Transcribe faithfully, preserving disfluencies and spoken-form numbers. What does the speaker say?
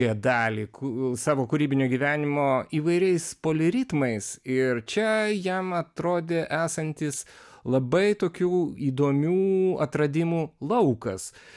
dalį savo kūrybinio gyvenimo įvairiais poliritmais ir čia jam atrodė esantis labai tokių įdomių atradimų laukas